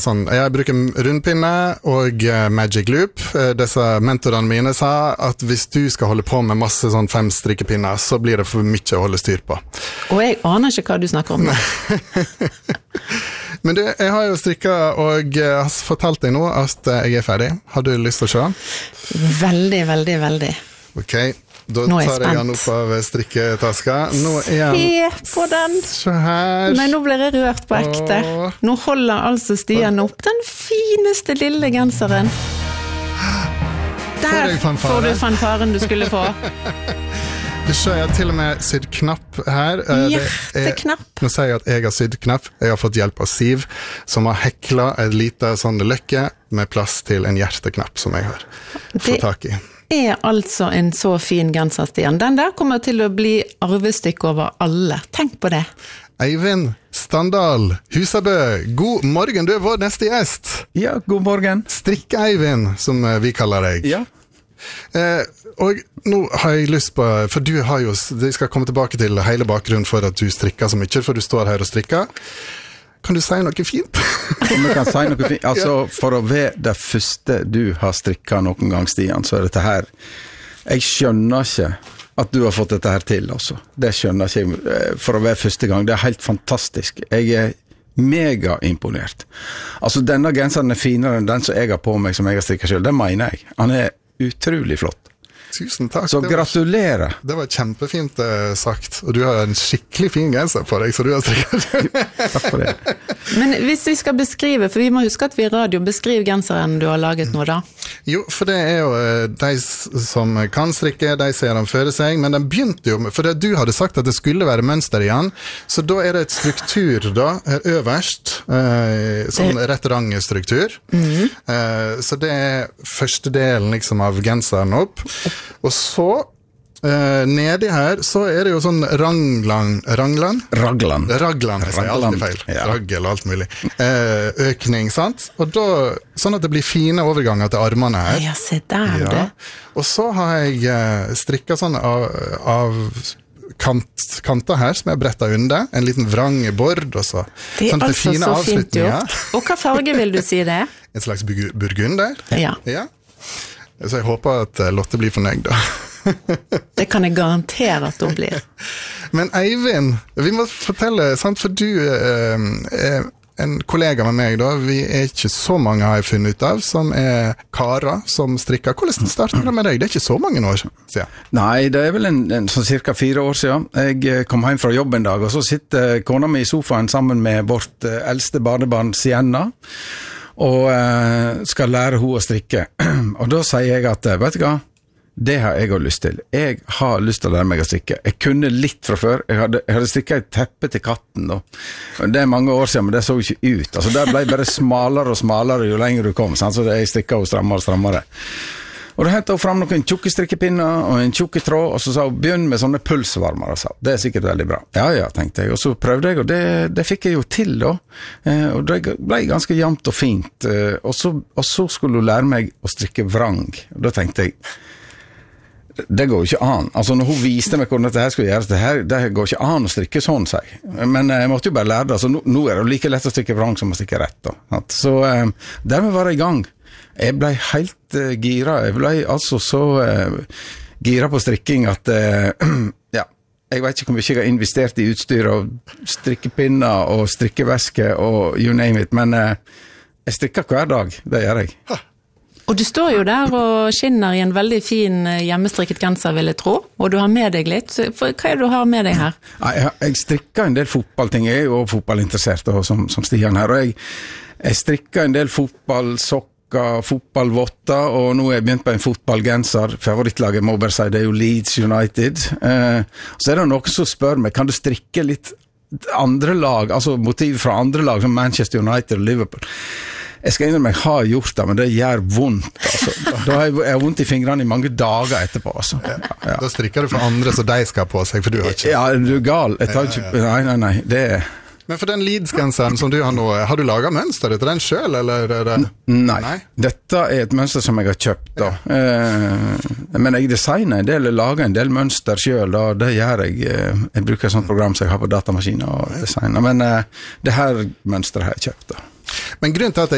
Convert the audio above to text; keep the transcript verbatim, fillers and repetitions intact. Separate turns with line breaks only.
Sånn, jeg bruker rundpinne og uh, Magic Loop. Uh, disse mentorene mine sa at hvis du skal holde på med masse sånn fem strikkepinner, så blir det for mye å holde styr på.
Og jeg aner ikke hva du snakker om.
Men du, jeg har jo strikket og uh, har fortalt deg nå at uh, jeg er ferdig. Har du lyst til å se?
Veldig, veldig, veldig.
Ok, da tar jeg den opp av strikketaska. Nå er
Se på den!
Se her.
Nei, nå blir jeg rørt på ekte.
Åh.
Nå holder altså Stian opp den fineste lille genseren. Der får du fanfaren du skulle få.
Du ser jeg har til og med sydd knapp her.
Hjerteknapp.
Nå sier jeg at jeg har sydd knapp. Jeg har fått hjelp av Siv, som har heklet et lite sånn løkke med plass til en hjerteknapp som jeg har fått tak i.
Det er altså en så fin genser, Stian. Den der kommer til å bli arvestykke over alle. Tenk på det.
Eivind Standal Husabø, god morgen, du er vår neste gjest.
Ja, god morgen.
Strikke-Eivind, som vi kaller deg.
Ja.
Eh, og nå har jeg lyst på, for du har jo, jeg skal komme tilbake til hele bakgrunnen for at du strikker så mye, for du står her og strikker. Kan du si noe fint?
Om jeg kan si noe fint? Altså, for å være det første du har strikket noen gang, Stian, så er dette her, jeg skjønner ikke at du har fått dette her til, altså. Det skjønner jeg ikke, for å være første gang. Det er helt fantastisk. Jeg er mega imponert. Altså, denne genseren er finere enn den som jeg har på meg, som jeg har strikket selv. Det mener jeg. Han er utrolig flott.
Tusen takk.
Så gratulerer.
Det var kjempefint eh, sagt, og du har en skikkelig fin genser på deg, så du har strikket.
Takk for det.
Men hvis vi skal beskrive, for vi må huske at vi i radio beskriver genseren du har laget nå da.
Jo, for det er jo eh, de som kan strikke, de ser den føre seg, men den begynte jo med, for det, du hadde sagt at det skulle være mønster igjen, så da er det et struktur da, her øverst, eh, sånn rett-rang-struktur. Mm-hmm. eh, så det er første delen liksom av genseren opp. Og så eh, nedi her så er det jo sånn ranglan, ranglan?
Raglan.
Raglan, jeg sier alltid feil. Ja. Raggel og alt mulig. Eh, økning, sant? Og da, sånn at det blir fine overganger til armene her.
Ja, se der, ja. Det.
Og så har jeg eh, strikket sånn av, av kant, kanter her som jeg brettet under, en liten vrang bord og så.
Det er
sånn
altså så fint gjort. Og hva farge vil du si det?
En slags burgunder.
Ja.
Ja. Så jeg håper at Lotte blir fornøyd da.
Det kan jeg garantere at hun blir.
Men Eivind, vi må fortelle, sant, for du eh, er en kollega med meg da, vi er ikke så mange har jeg funnet ut av, som er karer som strikker. Hvordan startet det med deg? Det er ikke så mange år siden.
Nei, det er vel en, en sånn cirka fire år siden. Jeg kom hjem fra jobb en dag, og så sitter kona mi i sofaen sammen med vårt eldste barnebarn Sienna, og uh, skal lære hun å strikke. Og da sier jeg at, vet du hva, det har jeg også lyst til. Jeg har lyst til å lære meg å strikke. Jeg kunne litt fra før. Jeg hadde, jeg hadde strikket et teppe til katten da. Det er mange år siden, men det så ikke ut. Altså, det ble bare smalere og smalere jo lenger du kom, sant? Så jeg strikket og strammere og strammere. Og da hentet hun frem noen tjukke strikkepinner og en tjukke tråd, og så sa hun, begynn med sånne pulsvarmer, og sa, det er sikkert veldig bra. Ja, ja, tenkte jeg, og så prøvde jeg, og det, det fikk jeg jo til da, eh, og det ble ganske jevnt og fint, eh, og, så, og så skulle hun lære meg å strikke vrang, og da tenkte jeg, det går jo ikke an. Altså, når hun viste meg hvordan dette her skulle gjøres, det, her, det går ikke an å strikke sånn, seg. Men jeg måtte jo bare lære det, altså, nå, nå er det jo like lett å strikke vrang som å strikke rett da. Så eh, dermed var jeg i gang. Jeg ble helt uh, gira. Jeg ble altså så uh, gira på strikking at uh, ja, jeg vet ikke hvor mye jeg har investert i utstyr og strikkepinner og strikkeveske og you name it, men uh, jeg strikker hver dag, det gjør jeg.
Og du står jo der og skinner i en veldig fin hjemmestrikket genser, vil jeg tro, og du har med deg litt. For hva er det du har med deg her?
Jeg, jeg strikker en del fotballting, jeg er jo fotballinteressert og, som, som Stian her, og jeg, jeg strikker en del fotballsokk, fotballvotter, og nå er jeg begynt på en fotballgenser. Favorittlaget må bare si det er jo Leeds United. Eh, så er det noen som spør meg, kan du strikke litt andre lag, altså motiv fra andre lag, som Manchester United og Liverpool? Jeg skal innrømme, jeg har gjort det, men det gjør vondt. Altså. Da har jeg, jeg har vondt i fingrene i mange dager etterpå. Altså. Ja, ja.
Da strikker du for andre så de skal på seg, for du har ikke.
Ja, du er gal. Jeg tar ikke, nei, nei, nei, det er...
Men for den Leeds-genseren som du har nå, har du laget mønster til den selv, eller er det...
Nei. Nei, dette er et mønster som jeg har kjøpt da. Ja. Eh, men jeg designer en del, jeg lager en del mønster selv da, det gjør jeg. Jeg bruker et sånt program som jeg har på datamaskiner og designer, men eh, det her mønsteret har jeg kjøpt da.
Men grunnen til at jeg